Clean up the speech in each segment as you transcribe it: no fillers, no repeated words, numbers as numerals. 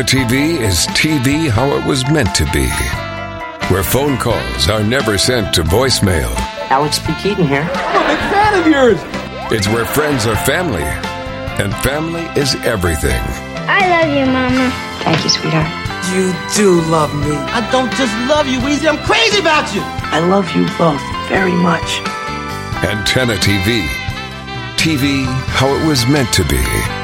TV is TV how it was meant to be, where phone calls are never sent to voicemail. Alex P. Keaton here. I'm a big fan of yours. It's where friends are family, and family is everything. I love you, Mama. Thank you, sweetheart. You do love me. I don't just love you, Weezy. I'm crazy about you. I love you both very much. Antenna TV. TV how it was meant to be.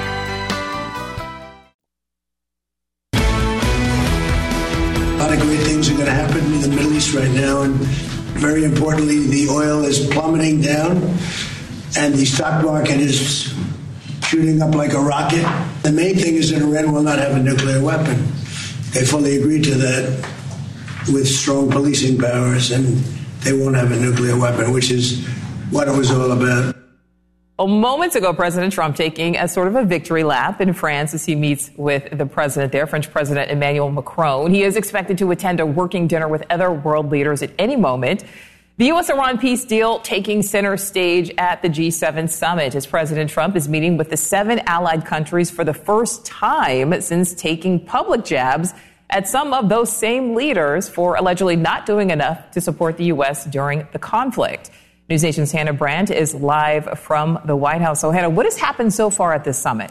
A lot of great things are going to happen in the Middle East right now, and very importantly, the oil is plummeting down, and the stock market is shooting up like a rocket. The main thing is that Iran will not have a nuclear weapon. They fully agreed to that with strong policing powers, and they won't have a nuclear weapon, which is what it was all about. Well, moments ago, President Trump taking a sort of a victory lap in France as he meets with the president there, French President Emmanuel Macron. He is expected to attend a working dinner with other world leaders at any moment. The U.S.-Iran peace deal taking center stage at the G7 summit as President Trump is meeting with the 7 allied countries for the first time since taking public jabs at some of those same leaders for allegedly not doing enough to support the U.S. during the conflict. News Nation's Hannah Brandt is live from the White House. So, Hannah, what has happened so far at this summit?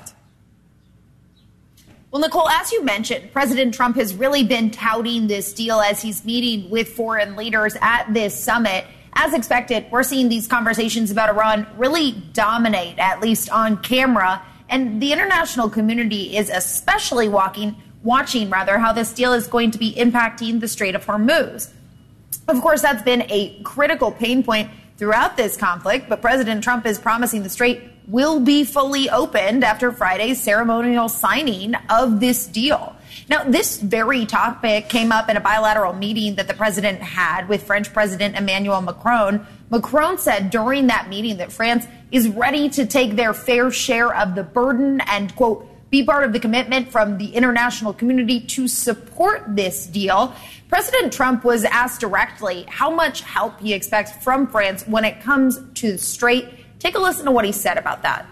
Well, Nicole, as you mentioned, President Trump has really been touting this deal as he's meeting with foreign leaders at this summit. As expected, we're seeing these conversations about Iran really dominate, at least on camera. And the international community is especially watching how this deal is going to be impacting the Strait of Hormuz. Of course, that's been a critical pain point throughout this conflict, but President Trump is promising the Strait will be fully opened after Friday's ceremonial signing of this deal. Now, this very topic came up in a bilateral meeting that the president had with French President Emmanuel Macron. Macron said during that meeting that France is ready to take their fair share of the burden and, quote, be part of the commitment from the international community to support this deal. President Trump was asked directly how much help he expects from France when it comes to the Strait. Take a listen to what he said about that.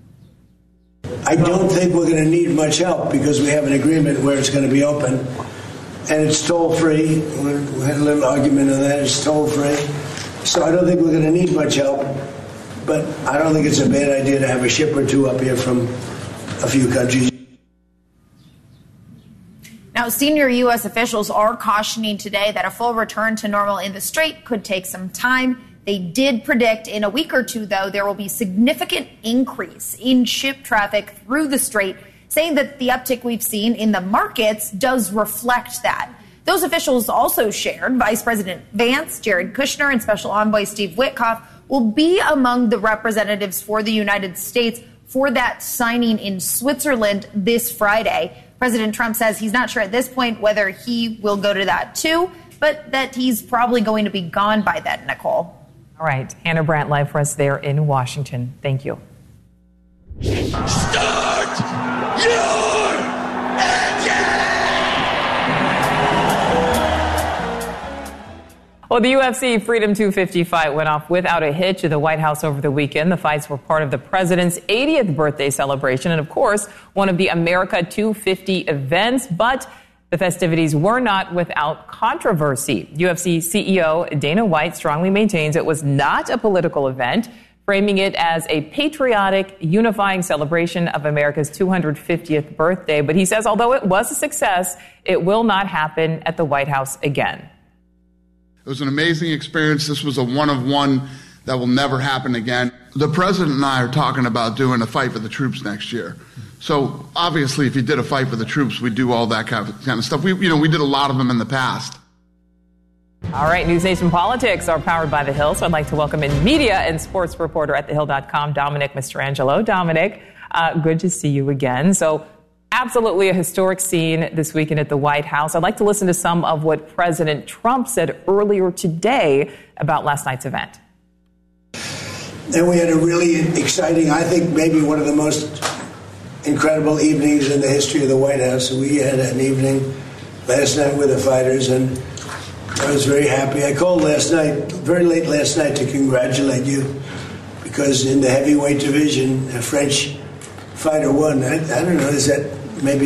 I don't think we're going to need much help because we have an agreement where it's going to be open, and it's toll-free. We had a little argument on that. It's toll-free. So I don't think we're going to need much help, but I don't think it's a bad idea to have a ship or two up here from a few countries. Now, senior U.S. officials are cautioning today that a full return to normal in the Strait could take some time. They did predict in a week or two, though, there will be significant increase in ship traffic through the Strait, saying that the uptick we've seen in the markets does reflect that. Those officials also shared Vice President Vance, Jared Kushner, and Special Envoy Steve Witkoff will be among the representatives for the United States for that signing in Switzerland this Friday. President Trump says he's not sure at this point whether he will go to that too, but that he's probably going to be gone by then, Nicole. All right. Hannah Brandt live for us there in Washington. Thank you. Start your engine! Well, the UFC Freedom 250 fight went off without a hitch at the White House over the weekend. The fights were part of the president's 80th birthday celebration and, of course, one of the America 250 events. But the festivities were not without controversy. UFC CEO Dana White strongly maintains it was not a political event, framing it as a patriotic, unifying celebration of America's 250th birthday. But he says although it was a success, it will not happen at the White House again. It was an amazing experience. This was a one-of-one that will never happen again. The president and I are talking about doing a fight for the troops next year. So obviously, if you did a fight for the troops, we'd do all that kind of stuff. We did a lot of them in the past. All right, News Nation Politics are powered by The Hill. So I'd like to welcome in media and sports reporter at thehill.com, Dominic Mastrangelo. Dominic, good to see you again. So absolutely a historic scene this weekend at the White House. I'd like to listen to some of what President Trump said earlier today about last night's event. And we had a really exciting, I think maybe one of the most incredible evenings in the history of the White House. We had an evening last night with the fighters, and I was very happy. I called last night, very late last night, to congratulate you, because in the heavyweight division, a French fighter won. I don't know, is that maybe